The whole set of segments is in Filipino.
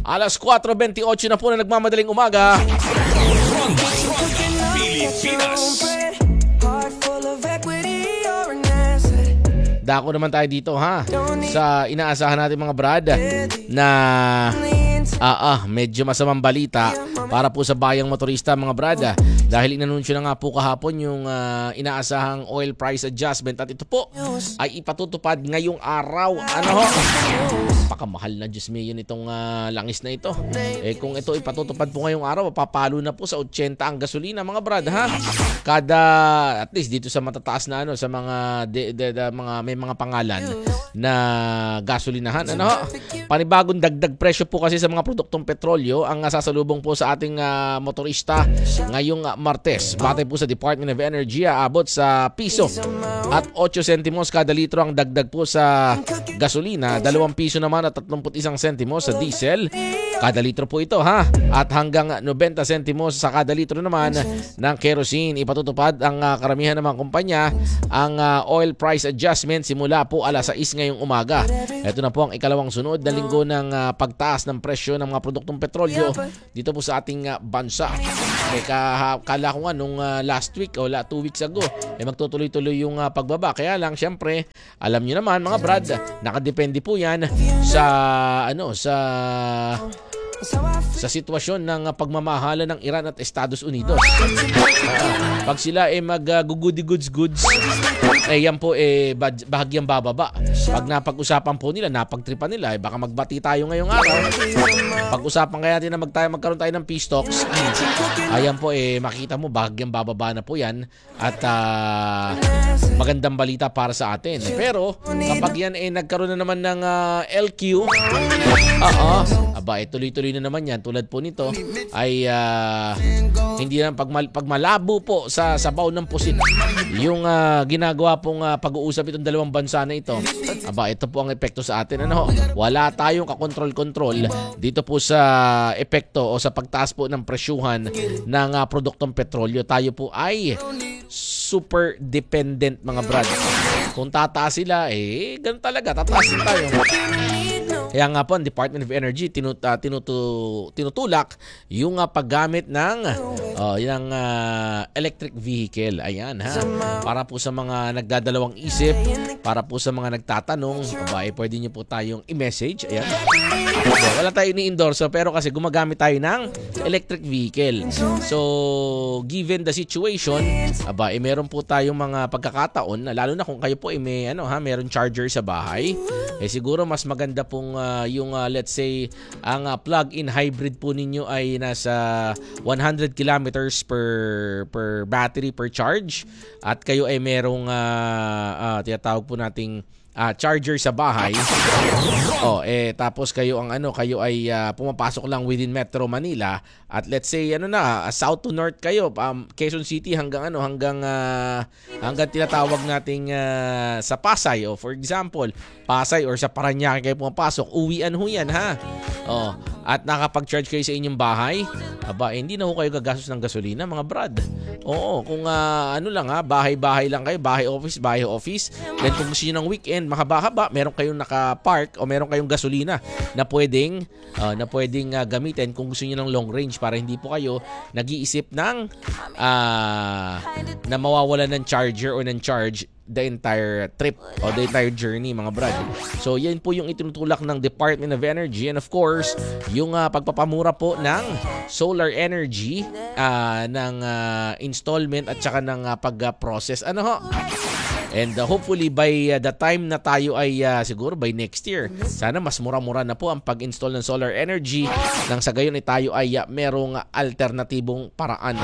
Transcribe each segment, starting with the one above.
Alas 4:28 na po na nagmamadaling umaga. Pilipinas. Dako naman tayo dito ha sa inaasahan natin mga brad na medyo masamang balita para po sa bayang motorista mga brad dahil inanunsyo na nga po kahapon yung inaasahang oil price adjustment at ito po ay ipatutupad ngayong araw. Ano ho? Pakamahal na Diyos mio nitong langis na ito. Kung ito ipatutupad po ngayong araw, papalo na po sa 80 ang gasolina mga brad ha. Kada at least dito sa matataas na sa mga mga may mga pangalan na gasolinahan. Ano ho? Panibagong dagdag presyo po kasi sa mga produktong petrolyo ang sasalubong po sa ating motorista ngayong Martes. Batay po sa Department of Energy, aabot sa piso at 8 sentimos kada litro ang dagdag po sa gasolina, 2 piso naman at 31 sentimos sa diesel kada litro po ito ha, at hanggang 90 sentimos sa kada litro naman ng kerosene. Ipatutupad ang karamihan ng mga kumpanya ang oil price adjustment simula po alas 6 ngayong umaga. Ito na po ang ikalawang sunod na linggo ng pagtaas ng presyo ng mga produktong petrolyo dito po sa ating bansa. Kala ko nga nung last week o 2 weeks ago magtutuloy-tuloy yung pagbaba. Kaya lang syempre, alam niyo naman mga brad, nakadepende po yan sa sa sitwasyon ng pagmamahala ng Iran at Estados Unidos. Pag sila mag-goody goods, yan po bahagyang bababa. Pag napag-usapan po nila, napagtripan nila, baka magbati tayo ngayong araw. Pag-usapan kaya natin na magkaroon tayo ng peace talks, ayan po makita mo bahagyang bababa na po yan at magandang balita para sa atin. Pero kapag yan nagkaroon na naman ng LQ, tuloy-tuloy na naman yan. Tulad po nito ay hindi na pag malabo po sa sabaw ng pusit yung ginagawa pong pag-uusap itong dalawang bansa na ito. Ito po ang epekto sa atin. Wala tayong kakontrol-kontrol dito po sa epekto o sa pagtaas po ng presyuhan ng produktong petrolyo. Tayo po ay super dependent mga brad. Kung tataas sila, ganun talaga, tataasin tayo. Kaya nga po ang Department of Energy tinutulak yung paggamit ng electric vehicle. Ayan ha. Para po sa mga nagdadalawang isip, para po sa mga nagtatanong, pwede nyo po tayong i-message. Ayan. Wala tayo ni-endorse pero kasi gumagamit tayo ng electric vehicle. So, given the situation, meron po tayong mga pagkakataon, lalo na kung kayo po meron charger sa bahay, siguro mas maganda pong yung let's say ang plug-in hybrid po ninyo ay nasa 100 kilometers per battery per charge at kayo ay merong tinatawag po nating charger sa bahay. Tapos kayo ay pumapasok lang within Metro Manila at let's say south to north kayo, Quezon City hanggang tinatawag nating sa Pasay for example, Pasay or sa Parañaque kayo pumapasok, uwian ho yan ha. At nakapag-charge kayo sa inyong bahay, hindi na ho kayo gagastos ng gasolina mga brad. Kung bahay-bahay lang kayo, bahay office. Then kung gusto niyo ng weekend, mahaba-haba, meron kayong naka-park o meron kayong gasolina na pwedeng gamitin kung gusto niyo ng long range para hindi po kayo nag-iisip ng na mawawala ng charger o ng charge the entire trip o the entire journey mga brad. So yan po yung itinutulak ng Department of Energy and of course yung pagpapamura po ng solar energy ng installment at saka ng pag-process and hopefully by the time na tayo ay siguro by next year, sana mas mura-mura na po ang pag-install ng solar energy nang sa gayon ay tayo ay merong alternatibong paraan.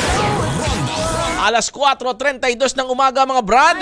Alas 4:32 ng umaga mga brad.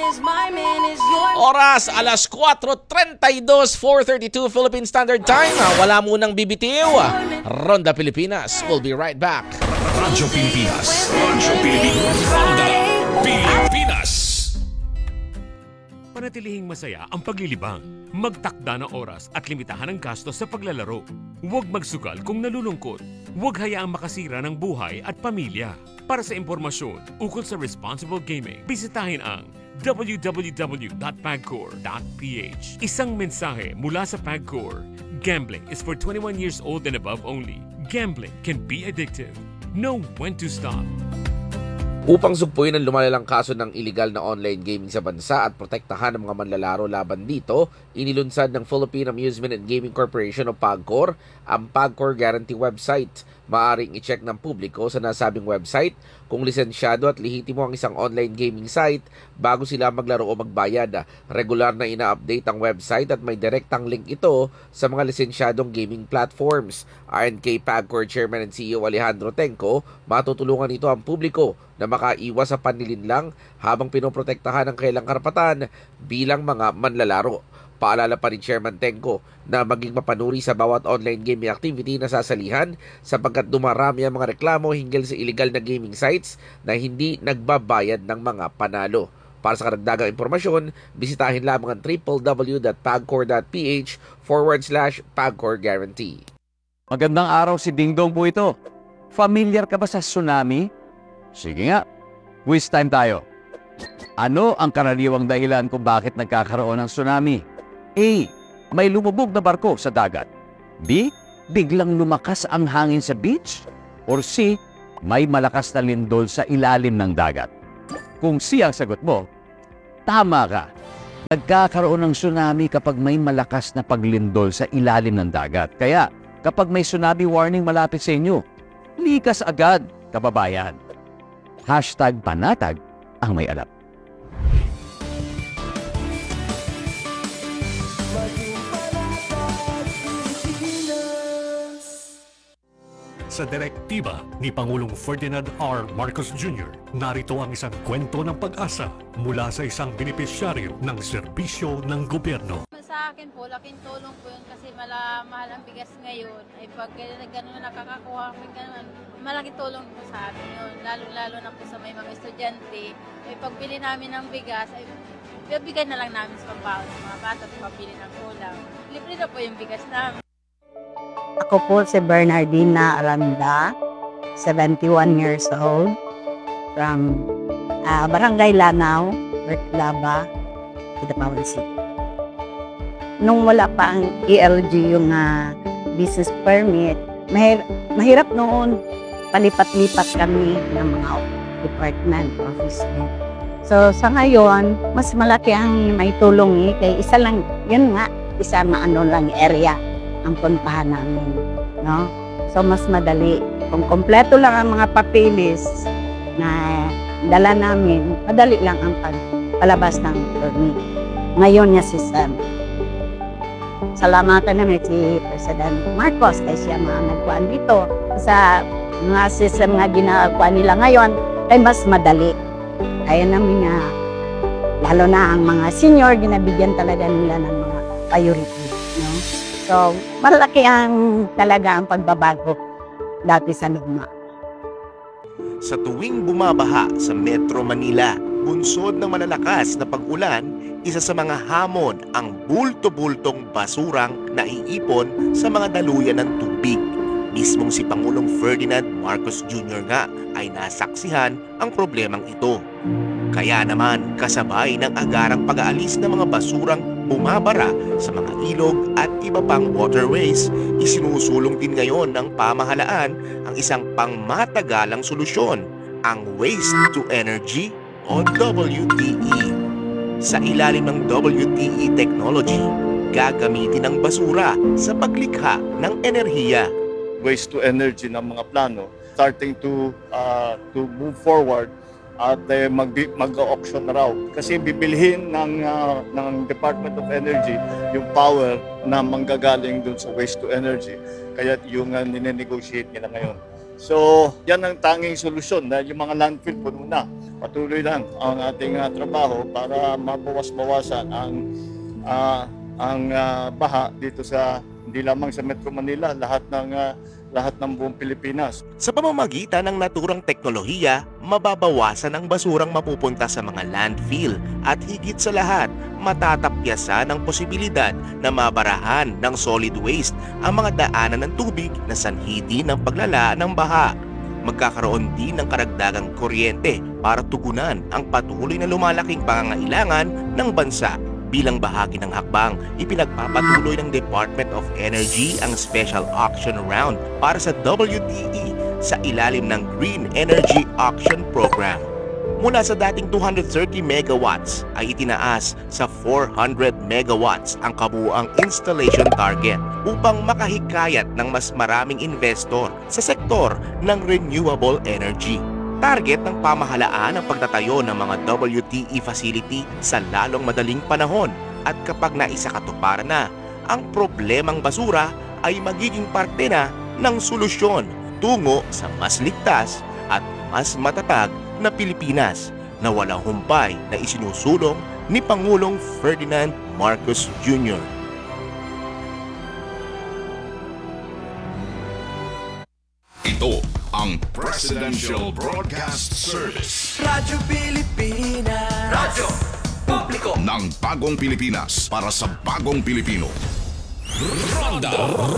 Oras alas 4:32, 4:32 Philippine Standard Time. Wala munang bibitiw. Ronda Pilipinas. We'll be right back. Radyo Pilipinas. Ronda Pilipinas. Panatilihing masaya ang paglilibang. Magtakda ng oras at limitahan ang gastos sa paglalaro. Huwag magsugal kung nalulungkot. Huwag hayaang makasira ng buhay at pamilya. Para sa impormasyon ukol sa responsible gaming, bisitahin ang www.pagcor.ph. Isang mensahe mula sa Pagcor. Gambling is for 21 years old and above only. Gambling can be addictive. Know when to stop. Upang sugpuin ang lumalalang kaso ng illegal na online gaming sa bansa at protektahan ang mga manlalaro laban dito, inilunsad ng Philippine Amusement and Gaming Corporation o PAGCOR ang PAGCOR Guarantee website. Maaring i-check ng publiko sa nasabing website kung lisensyado at lehitimo ang isang online gaming site bago sila maglaro o magbayad. Regular na ina-update ang website at may direktang link ito sa mga lisensyadong gaming platforms. Ayon kay PAGCOR Chairman and CEO Alejandro Tenco, matutulungan ito ang publiko na makaiwas sa panlilinlang habang pinoprotektahan ang kailang karapatan bilang mga manlalaro. Paalala pa rin Chairman Tenco na maging mapanuri sa bawat online gaming activity na sasalihan sapagkat dumarami ang mga reklamo hinggil sa illegal na gaming sites na hindi nagbabayad ng mga panalo. Para sa karagdagang impormasyon, bisitahin lamang ang www.pagcor.ph/PAGCOR Guarantee. Magandang araw, si Dingdong po ito. Familiar ka ba sa tsunami? Sige nga, quiz time tayo. Ano ang karaniwang dahilan kung bakit nagkakaroon ng tsunami? A. May lumubog na barko sa dagat. B. Biglang lumakas ang hangin sa beach. Or C. May malakas na lindol sa ilalim ng dagat. Kung C ang sagot mo, tama ka. Nagkakaroon ng tsunami kapag may malakas na paglindol sa ilalim ng dagat. Kaya, kapag may tsunami warning malapit sa inyo, likas agad, kababayan. #panatag ang may alam. Sa direktiba ni Pangulong Ferdinand R. Marcos Jr., narito ang isang kwento ng pag-asa mula sa isang benepisyaryo ng serbisyo ng gobyerno. Sa akin po, laking tulong po yun kasi mahal ang bigas ngayon. Ay pag gano'n nakakakuha kami gano'n, malaking tulong po sa amin yun. Lalo-lalo na po sa may mga estudyante. Ay pagbili namin ng bigas, ay bibigay na lang namin sa pambaon sa mga bata at pabili ng ulam. Libre na po yung bigas namin. Ako po si Bernardina Aranda, 71 years old, from Barangay Lanao, Bertlaba, Kidapawan City. Nung wala pa ang ELG, yung business permit, mahirap noon, palipat-lipat kami ng mga department, office. So sa ngayon, mas malaki ang may tulong kay isa lang, yun nga, isa lang area ang puntahan namin, no? So mas madali. Kung kompleto lang ang mga papeles na dala namin, madali lang ang palabas ng permit. Ngayon niya system. Salamatan namin si President Marcos kasi siya mga nagkuhan dito. Sa mga system nga ginagawa nila ngayon, ay mas madali. Kaya namin nga, lalo na ang mga senior, ginabigyan talaga nila ng mga priority, no? So, malaki ang talaga ang pagbabago dati sa luma. Sa tuwing bumabaha sa Metro Manila, bunsod ng malalakas na pag-ulan, isa sa mga hamon ang bulto-bultong basurang naiipon sa mga daluyan ng tubig. Mismong si Pangulong Ferdinand Marcos Jr. nga ay nasaksihan ang problemang ito. Kaya naman kasabay ng agarang pag-aalis ng mga basurang bumabara sa mga ilog at iba pang waterways, isinusulong din ngayon ng pamahalaan ang isang pangmatagalang solusyon, ang Waste to Energy o WTE. Sa ilalim ng WTE technology, gagamitin ang basura sa paglikha ng enerhiya. Waste to energy ng mga plano starting to move forward at mag-auction na raw kasi bibilhin ng Department of Energy yung power na manggagaling dun sa waste to energy, kaya yung ninenegotiate nila ngayon. So yan ang tanging solusyon dahil yung mga landfill puno na. Patuloy lang ang ating trabaho para mabawas-bawasan ang baha dito sa hindi lamang sa Metro Manila, lahat ng buong Pilipinas. Sa pamamagitan ng naturang teknolohiya, mababawasan ang basurang mapupunta sa mga landfill at higit sa lahat, matatapyasan ang posibilidad na mabarahan ng solid waste ang mga daanan ng tubig na sanhi din ng paglala ng baha. magkakaroon din ng karagdagang kuryente para tugunan ang patuloy na lumalaking pangangailangan ng bansa. Bilang bahagi ng hakbang, ipinagpapatuloy ng Department of Energy ang special auction round para sa WTE sa ilalim ng Green Energy Auction Program. Mula sa dating 230 megawatts ay itinaas sa 400 megawatts ang kabuuang installation target upang makahikayat ng mas maraming investor sa sektor ng renewable energy. Target ng pamahalaan ang pagtatayo ng mga WTE facility sa lalong madaling panahon at kapag naisakatuparan na, ang problemang basura ay magiging parte na ng solusyon tungo sa mas ligtas at mas matatag na Pilipinas na walang humpay na isinusulong ni Pangulong Ferdinand Marcos Jr. Ito ang Presidential Broadcast Service Radyo Pilipinas. Radyo Publiko ng Bagong Pilipinas para sa Bagong Pilipino. Ronda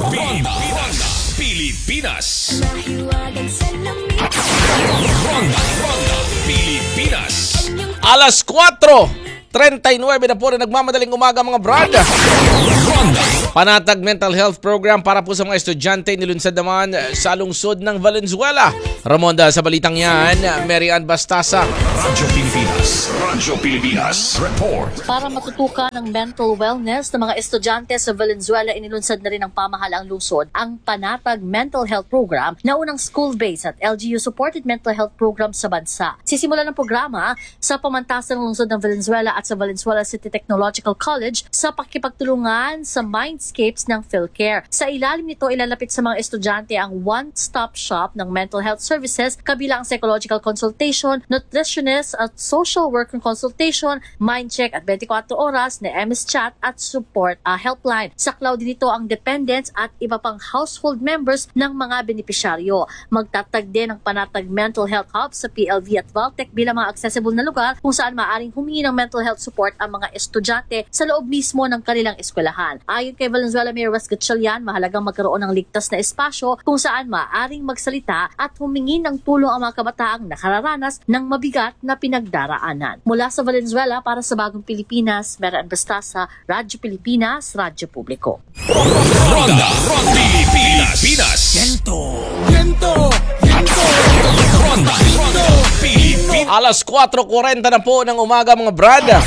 Pilipinas. Mahiwagang salamin. Ronda Pilipinas. Alas 4:39 na po na nagmamadaling umaga mga brada. Panatag Mental Health Program para po sa mga estudyante nilunsad naman sa lungsod ng Valenzuela. Ramonda sa balitang yan, Mary Ann Bastasa. Radyo Pilipinas. Radyo Pilipinas. Report. Para matutukan ang mental wellness ng mga estudyante sa Valenzuela, inilunsad na rin ng pamahalaang lungsod ang Panatag Mental Health Program na unang school-based at LGU-supported mental health program sa bansa. Sisimula ng programa sa pamantasan ng lungsod ng Valenzuela at sa Valenzuela City Technological College sa pakikipagtulungan sa Mindscapes ng PhilCare. Sa ilalim nito, ilalapit sa mga estudyante ang one-stop shop ng mental health services kabilang ang psychological consultation, nutritionist at social worker consultation, mind check at 24 oras na MS chat at support helpline. Sa cloud din ito ang dependents at iba pang household members ng mga benepisyaryo. Magtatag din ang Panatag Mental Health Hub sa PLV at Valtech bilang mga accessible na lugar kung saan maaaring humingi ng mental health support ang mga estudyante sa loob mismo ng kanilang eskwelahan. Ayon kay Valenzuela Mayor Wes Gatchalian, mahalagang magkaroon ng ligtas na espasyo kung saan maaaring magsalita at humingi ng tulong ang mga kabataang nakararanas ng mabigat na pinagdaraanan. Mula sa Valenzuela para sa Bagong Pilipinas, Mary Ann Bastasa, Radyo Pilipinas, Radyo Publiko. Ronda Pilipinas. Gento. Ronda Pilipinas. Alas 4:40 na po ng umaga mga brada.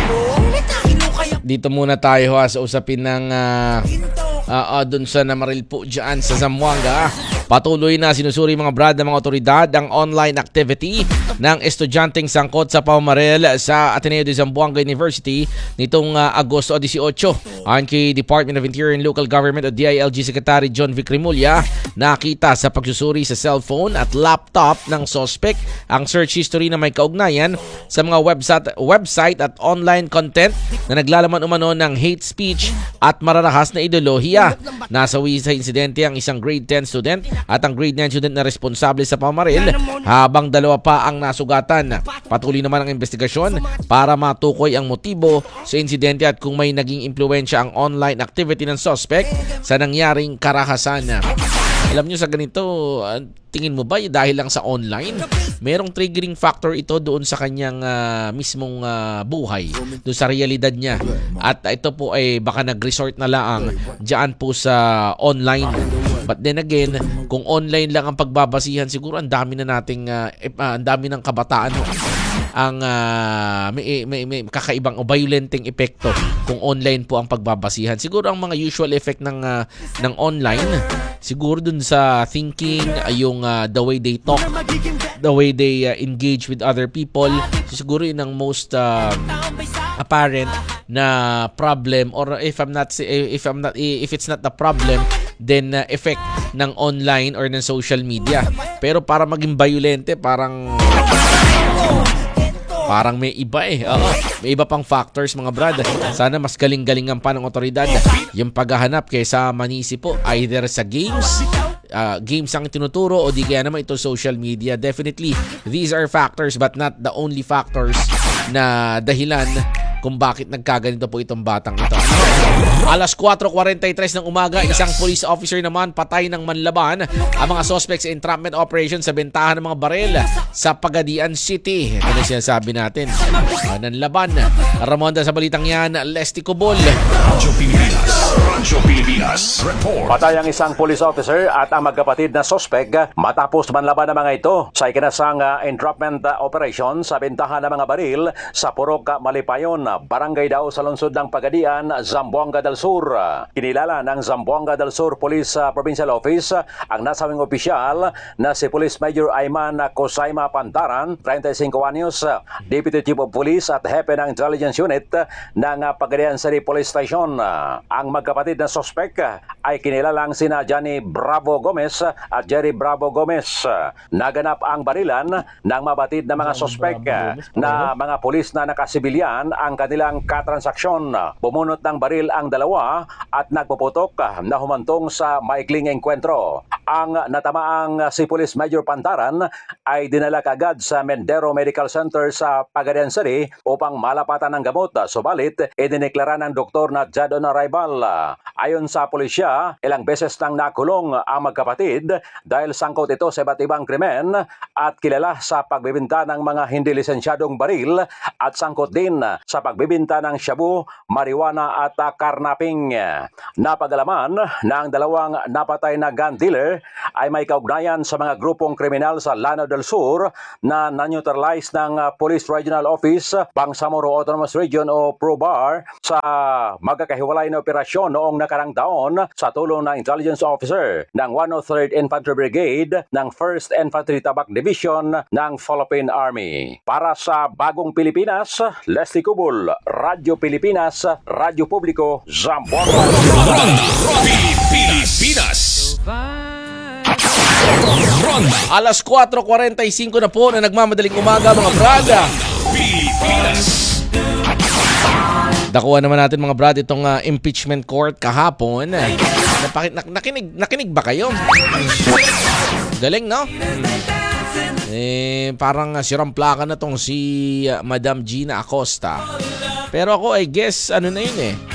Dito muna tayo sa usapin ng dun sa namaril po dyan sa Zamboanga. Patuloy na sinusuri mga brada mga otoridad ang online activity ng estudyanteng sangkot sa pamamaril sa Ateneo de Zamboanga University nitong Agosto 18. Ayon kay Department of Interior and Local Government o DILG Secretary John Vic Rimulya, nakita sa pagsusuri sa cellphone at laptop ng suspect ang search history na may kaugnayan sa mga website at online content na naglalaman umano ng hate speech at mararahas na ideolohiya. Nasawi sa insidente ang isang grade 10 student at ang grade 9 student na responsable sa pamamaril habang dalawa pa ang nasugatan. Patuloy naman ang investigasyon para matukoy ang motibo sa insidente at kung may naging impluwensya ang online activity ng suspect sa nangyaring karahasan. Alam nyo sa ganito, tingin mo ba dahil lang sa online, merong triggering factor ito doon sa kanyang mismong buhay, doon sa realidad niya. At ito po ay baka nag-resort na lang dyan po sa online. But then again, kung online lang ang pagbabasihan, siguro ang dami na nating, ang dami ng kabataan ang may kakaibang o violenting epekto kung online po ang pagbabasihan. Siguro ang mga usual effect ng online, siguro dun sa thinking, yung the way they talk, the way they engage with other people. So, siguro yun ang most apparent na problem, or if it's not the problem, then effect ng online or ng social media. Pero para maging violente, parang may iba may iba pang factors mga brad. Sana mas galing-galingan pa ng otoridad yung paghahanap kaysa manisi po either sa games ang tinuturo o di kaya naman ito social media. Definitely, these are factors but not the only factors na dahilan kung bakit nagkaganito po itong batang ito. Alas 4:43 ng umaga, isang police officer naman patay ng manlaban ang mga suspects sa entrapment operation sa bentahan ng mga baril sa Pagadian City. Ito na sinasabi natin. Nanlaban. Ramonda sa balitang yan, Lesti Cubol. Radyo Pilipinas. Radyo Pilipinas. Report. Patay ang isang police officer at ang magkapatid na suspect matapos manlaban ng mga ito sa ikinasang entrapment operation sa bentahan ng mga baril sa Purok Malipayon, Barangay Dao sa lungsod ng Pagadian, Zamboanga del Sur. Kinilala ng Zamboanga del Sur Police Provincial Office ang nasabing opisyal na si Police Major Ayman Cosaima Pantaran, 35 anyos, Deputy Chief of Police at Hepe ng Intelligence Unit ng Pagadian City Police Station. Ang magkapatid na suspect ay kinilalang sina Johnny Bravo Gomez at Jerry Bravo Gomez. Naganap ang barilan ng mabatid na mga suspect na mga pulis na nakasibilyan ang kanilang katransaksyon. Bumunot ng baril ang dalawa at nagpuputok na humantong sa maikling engkwentro. Ang natamaang si Police Major Pantaran ay dinala kagad sa Mendero Medical Center sa Pagadian City upang malapatan ng gamot. Subalit, idineklara ng doktor na dead on arrival. Ayon sa pulisya, ilang beses nang nakulong ang magkapatid dahil sangkot ito sa iba't ibang krimen at kilala sa pagbibinta ng mga hindi lisensyadong baril at sangkot din sa pagbibinta ng shabu, marijuana at karnaping. Napagalaman na ang dalawang napatay na gun dealer ay may kaugnayan sa mga grupong kriminal sa Lanao del Sur na na-neutralize ng Police Regional Office, Bangsamoro Autonomous Region o PROBAR sa magkakahiwalay na operasyon noong nakarang taon sa tulong ng intelligence officer ng 103rd Infantry Brigade ng 1st Infantry Tabak Division ng Philippine Army. Para sa Bagong Pilipinas, Leslie Cubul, Radyo Pilipinas, Radyo Publiko, Zamboanga. Pilipinas. Ronda Alas 4:45 na po na nagmamadaling umaga, mga brada. Pilipinas. Dakuha naman natin, mga brad, itong impeachment court kahapon. Nakinig ba kayo? Galing, no? Parang siramplaka na tong si Madam Gina Acosta. Pero ako, I guess, ano na yun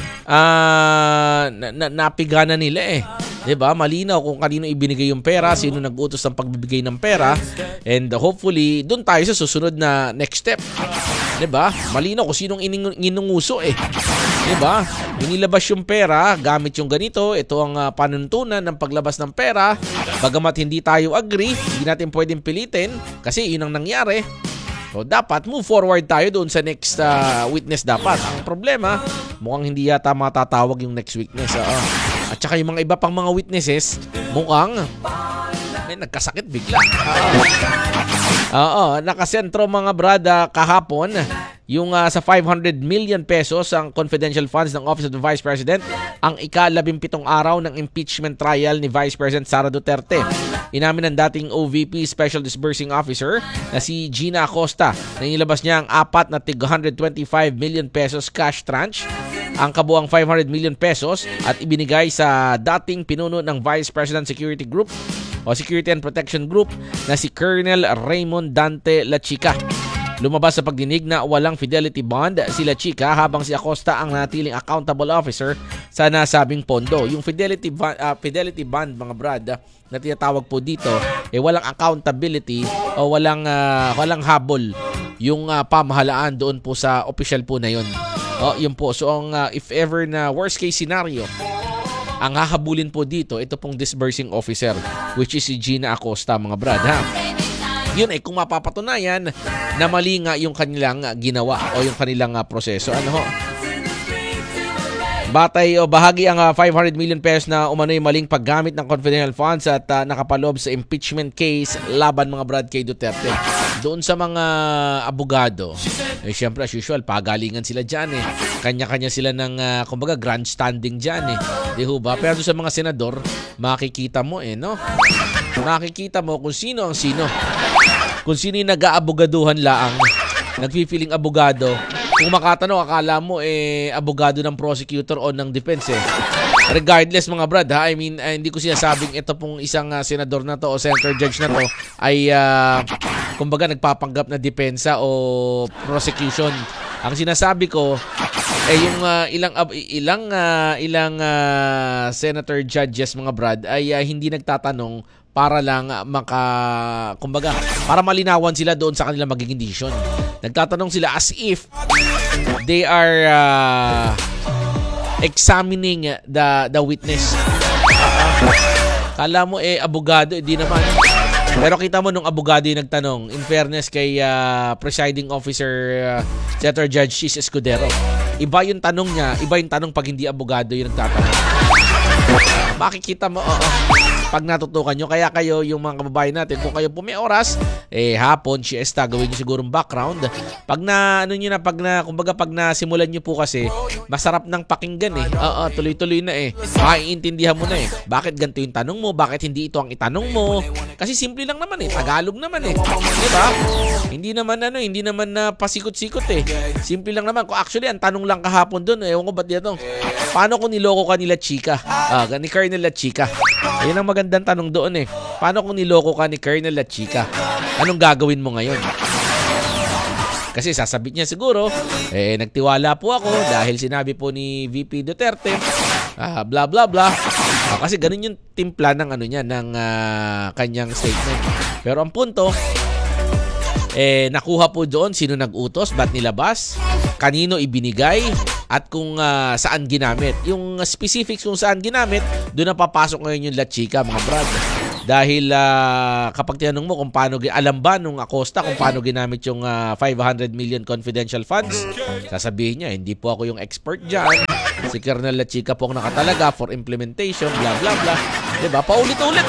napigana nila 'Di ba? Malinaw kung kanino ibinigay yung pera, sino nag-utos ng pagbibigay ng pera, and hopefully doon tayo sa susunod na next step. 'Di ba? Malinaw kung sinong inunguso 'Di ba? Inilabas yung pera gamit yung ganito, ito ang panuntunan ng paglabas ng pera. Bagamat hindi tayo agree, hindi natin pwedeng pilitin kasi yun ang nangyari. So, dapat move forward tayo doon sa next witness dapat. Ang problema, mukhang hindi yata matatawag yung next witness. At saka yung mga iba pang mga witnesses, mukhang nagkasakit bigla. Nakasentro, mga brada, kahapon yung sa 500 million pesos ang confidential funds ng Office of the Vice President, ang ika-17 araw ng impeachment trial ni Vice President Sara Duterte. Inamin ng dating OVP Special Disbursing Officer na si Gina Acosta na inilabas niya ang apat na tig 125 million pesos cash tranche, ang kabuang 500 million pesos at ibinigay sa dating pinuno ng Vice President Security Group o Security and Protection Group na si Colonel Raymond Dante La Chica. Lumabas sa pagdinig na walang fidelity bond si La Chica habang si Acosta ang natiling accountable officer sa nasabing pondo. Yung fidelity bond, mga brad, na tinatawag po dito, walang accountability o walang habol yung pamahalaan doon po sa official po na yun. Yun po. So, if ever na worst case scenario, ang hahabulin po dito, ito pong disbursing officer, which is si Gina Acosta, mga brad, Yun kung mapapatunayan na mali nga yung kanilang ginawa o yung kanilang proseso. Batay o bahagi ang 500 million pesos na umano'y maling paggamit ng confidential funds at nakapaloob sa impeachment case laban, mga brad, kay Duterte. Doon sa mga abogado, syempre as usual, pagalingan sila dyan Kanya-kanya sila ng kumbaga grandstanding dyan Di ho ba? Pero sa mga senador, makikita mo makikita mo kung sino ang sino. Kung sino yung nag-aabogaduhan laang, nagpipiling abogado. Kung makatanong, akala mo abogado ng prosecutor o ng defense Regardless, mga brad, I mean, hindi ko sinasabing ito pong isang senador na to o senator judge na to ay kumbaga nagpapanggap na depensa o prosecution Ang sinasabi ko, yung ilang senator judges, mga brad, ay hindi nagtatanong para lang kumbaga, para malinawan sila doon sa kanilang magiging decision. Nagtatanong sila as if they are examining the witness. Kala mo abogado, di naman. Pero kita mo nung abogado yung nagtanong, in fairness kay presiding officer Senator Judge Chis Escudero, iba yung tanong niya, iba yung tanong pag hindi abogado yung nagtatanong. Makikita mo, pag natutukan nyo. Kaya kayo, yung mga kababayan natin, kung kayo po may oras, hapon, siesta, gawin nyo sigurong background. Pag kumbaga pag nasimulan nyo po kasi, masarap ng pakinggan tuloy-tuloy na maiintindihan mo na bakit ganito yung tanong mo, bakit hindi ito ang itanong mo. Kasi simple lang naman Tagalog naman diba? Hindi naman na pasikot-sikot Simple lang naman. Kung actually, ang tanong lang kahapon doon, ewan ko ba't dito, paano kung niloko ka nila Chika? Ni Colonel La Chica. Ayun ang magandang tanong doon Paano kung niloko ka ni Colonel La Chica? Anong gagawin mo ngayon? Kasi sasabihin niya siguro, nagtiwala po ako dahil sinabi po ni VP Duterte, blah blah blah. Kasi ganun yung timpla ng ng kanyang statement. Pero ang punto, nakuha po doon sino nag-utos, ba't nilabas, kanino ibinigay, at kung saan ginamit. Yung specifics kung saan ginamit, doon na papasok ngayon yung La Chica, mga brad. Dahil kapag tinanong mo kung paano, alam ba nung Acosta kung paano ginamit yung 500 million confidential funds, sasabihin niya, hindi po ako yung expert dyan. Si Colonel La Chica po ang nakatalaga for implementation, blah blah blah. Diba? Paulit-ulit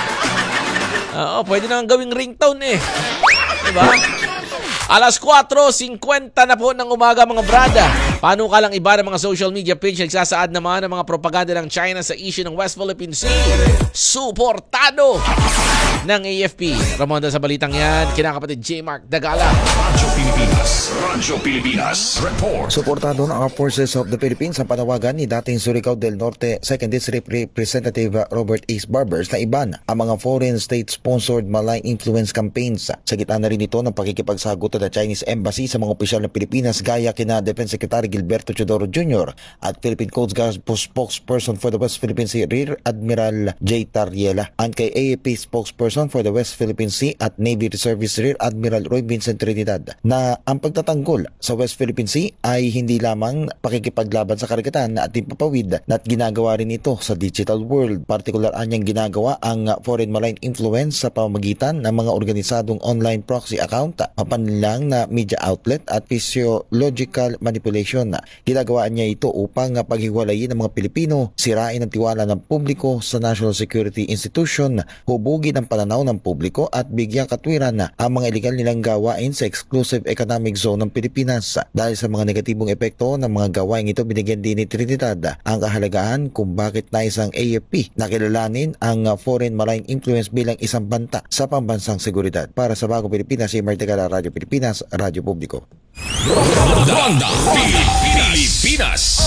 pwede na gawing ringtone diba? Alas 4:50 na po ng umaga, mga brada. Paano ka lang iba ng mga social media page nagsasaad naman ng mga propaganda ng China sa issue ng West Philippine Sea? Suportado ng AFP. Ramonda sa balitang yan, kinakapatid J. Mark Dagala. Radyo Pilipinas. Report. Suportado ng Armed Forces of the Philippines ang panawagan ni dating Surigao del Norte 2nd District Representative Robert Ace Barbers na iban ang mga foreign state-sponsored malign influence campaigns. Sa gitna na rin ito ng pakikipagsagot ng Chinese Embassy sa mga opisyal ng Pilipinas gaya kina Defense Secretary Gilberto Chodoro Jr. at Philippine Coast Guard spokesperson for the West Philippine Sea Rear Admiral J. Tariela, and kay AFP spokesperson for the West Philippine Sea at Navy Reservist Rear Admiral Roy Vincent Trinidad na ang pagtatanggol sa West Philippine Sea ay hindi lamang pakikipaglaban sa karagatan at impapawid na ginagawa rin ito sa digital world. Partikular anyang ginagawa ang foreign malign influence sa pamamagitan ng mga organisadong online proxy account, papanlilang na media outlet at physiological manipulation. Ginagawaan niya ito upang paghiwalayin ng mga Pilipino, sirain ang tiwala ng publiko sa National Security Institution, hubugin ang pananaw ng publiko at bigyang katwiran ang mga illegal nilang gawain sa exclusive economic zone ng Pilipinas. Dahil sa mga negatibong epekto ng mga gawain ito, binigyan din ni Trinidad ang kahalagahan kung bakit nais ang AFP na kilalanin ang foreign malign influence bilang isang banta sa pambansang seguridad. Para sa Bagong Pilipinas, si Martigala, Radyo Pilipinas, Radyo Publiko. Ronda Pilipinas.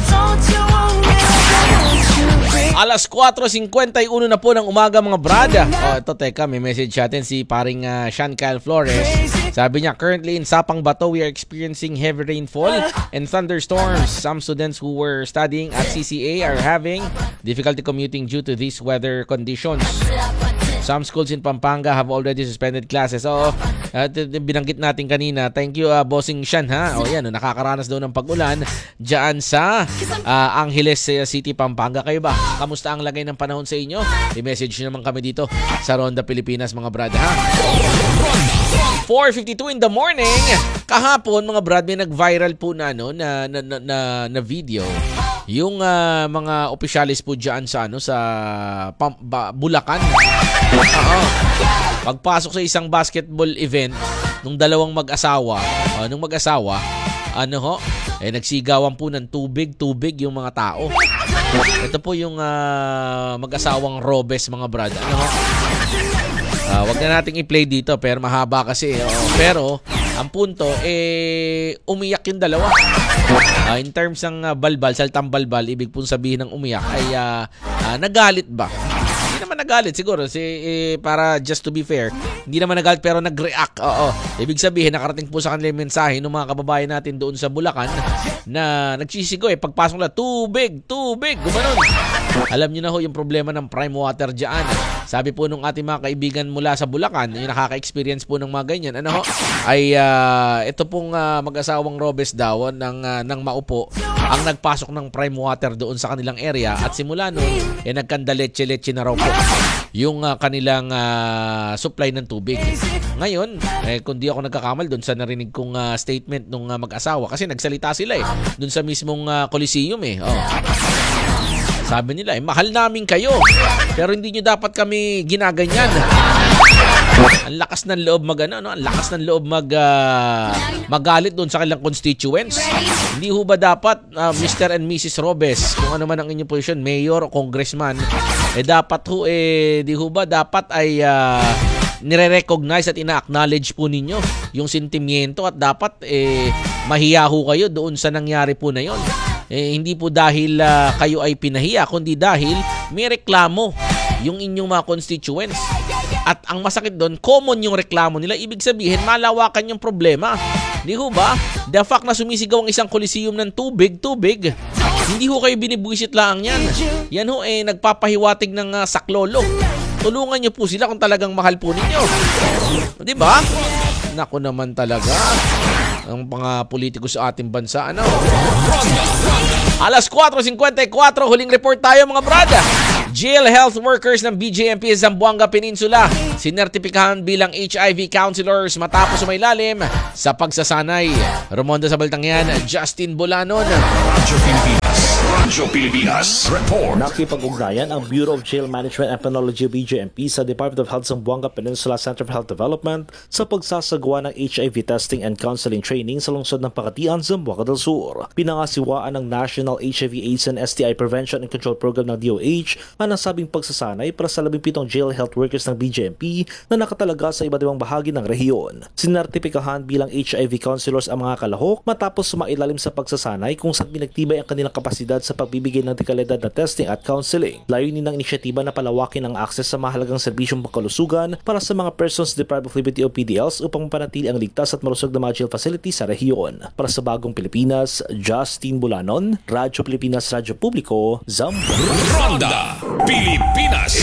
Alas 4:51 na po ng umaga, mga brada. Ito teka, may message natin si paring Sean Kyle Flores. Sabi niya, currently in Sapang Bato, we are experiencing heavy rainfall and thunderstorms. Some students who were studying at CCA are having difficulty commuting due to these weather conditions. Some schools in Pampanga have already suspended classes. Binanggit natin kanina. Thank you, Bossing Shan, ha? Yan, nakakaranas daw ng pag-ulan dyan sa Angeles City, Pampanga. Kayo ba? Kamusta ang lagay ng panahon sa inyo? I-message nyo naman kami dito sa Ronda Pilipinas, mga brad, ha? 4:52 in the morning. Kahapon, mga brad, may nag-viral po na video. Yung mga opisyalis po dyan sa Bulacan. Pagpasok sa isang basketball event nung dalawang mag-asawa, nagsigawan po ng tubig yung mga tao. Ito po yung mag-asawang Robes, mga brad. Wag na nating i-play dito pero mahaba kasi. Pero ang punto umiyak yung dalawa. In terms ng balbal, saltang balbal, ibig pong sabihin ng umiyak ay nagalit ba? naman nagalit siguro para just to be fair. Hindi naman nagalit pero nag-react. Oo. Ibig sabihin nakarating po sa kanila yung mensahe ng mga kababayan natin doon sa Bulacan na nagsisigaw pagpasok na tubig, gumanon. Alam niyo na ho yung problema ng prime water diyan. Sabi po nung ating mga kaibigan mula sa Bulacan, yung nakaka-experience po ng mga ganyan, ito pong mag-asawang Robes daw ng Maupo ang nagpasok ng prime water doon sa kanilang area at simula noon nagkanda leche na raw po yung kanilang supply ng tubig. Ngayon, kung di ako nagkakamal doon sa narinig kong statement ng mag-asawa kasi nagsalita sila doon sa mismong Coliseum Sabi nila, mahal namin kayo. Pero hindi nyo dapat kami ginaganyan. Ang lakas ng loob ang lakas ng loob magalit doon sa kanilang constituents. Hindi ho ba dapat Mr. and Mrs. Robes, kung ano man ang inyong posisyon, mayor o congressman, dapat ho di ho ba dapat ay nire-recognize at ina-acknowledge po ninyo yung sentimiento at dapat mahiya ho kayo doon sa nangyari po na yon. Hindi po dahil kayo ay pinahiya, kundi dahil may reklamo yung inyong mga constituents. At ang masakit doon, common yung reklamo nila. Ibig sabihin, malawakan yung problema. Di ho ba? The fact na sumisigaw ang isang Coliseum ng tubig, hindi ho kayo binibwisit lang yan. Yan ho nagpapahiwatig ng saklolo. Tulungan nyo po sila kung talagang mahal po ninyo. Di ba? Naku naman talaga. Ang mga politiko sa ating bansa, Alas 4:54, huling report tayo mga brada. Jail health workers ng BJMP sa Zamboanga Peninsula sinertipikahan bilang HIV counselors matapos sumailalim sa pagsasanay. Rumonda sa balitang yan, Justin Bulanon. Radyo Pilipinas Report. Nakipag-ugnayan ang Bureau of Jail Management and Penology BJMP sa Department of Health Zamboanga Peninsula Center for Health Development sa pagsasagawa ng HIV testing and counseling training sa lungsod ng Pakatian, Zamboanga del Sur. Pinangasiwaan ng National HIV AIDS and STI Prevention and Control Program ng DOH ang nasabing pagsasanay para sa 17 jail health workers ng BJMP na nakatalaga sa iba't ibang bahagi ng rehiyon. Sinertipikahan bilang HIV counselors ang mga kalahok matapos sumailalim sa pagsasanay kung saan pinagtibay ang kanilang kapasidad sa pagbibigay ng dekalidad na testing at counseling. Layunin ng inisyatiba na palawakin ang akses sa mahalagang serbisyong pangkalusugan para sa mga persons deprived of liberty o PDLs upang mapanatili ang ligtas at malusog na mga jail facilities sa rehiyon. Para sa Bagong Pilipinas, Justin Bulanon, Radyo Pilipinas, Radyo Publiko, Zamboanga. Ronda Pilipinas.